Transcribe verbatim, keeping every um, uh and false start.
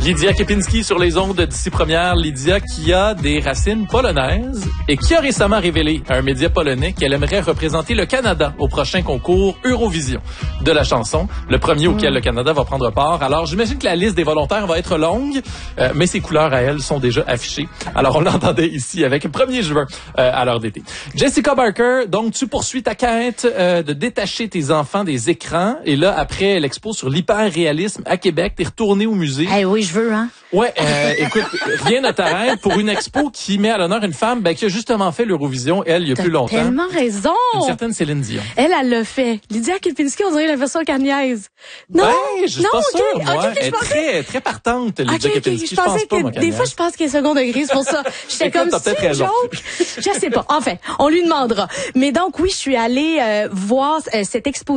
Lydia Kepinski sur les ondes d'ici première. Lydia qui a des racines polonaises et qui a récemment révélé à un média polonais qu'elle aimerait représenter le Canada au prochain concours Eurovision de la chanson, le premier mmh. auquel le Canada va prendre part. Alors, j'imagine que la liste des volontaires va être longue, euh, mais ses couleurs à elle sont déjà affichées. Alors, on l'entendait ici avec premier juin euh, à l'heure d'été. Jessica Barker, donc tu poursuis ta quête euh, de détacher tes enfants des écrans. Et là, après l'expo sur l'hyper-réalisme à Québec, t'es retourné au musée. Eh hey, oui, je veux, hein. Ouais, euh, écoute, rien ne t'arrête pour une expo qui met à l'honneur une femme ben, qui a justement fait l'Eurovision, elle, il y a T'as plus longtemps. tellement raison. Une certaine Céline Dion. Elle, elle l'a fait. Lydia Kepinski, on dirait la version cagnaise. Non, ouais, je suis non, pas okay, sûre, moi. Okay, okay, elle est très, très partante, Lydia okay, okay, Kepinski. Je, je pense pensais pas, que, moi, des fois, je pense qu'elle est second degré, c'est pour ça. J'étais comme, t'as peut-être c'est une raison. joke. Je sais pas. Enfin, on lui demandera. Mais donc, oui, je suis allée euh, voir euh, cette exposition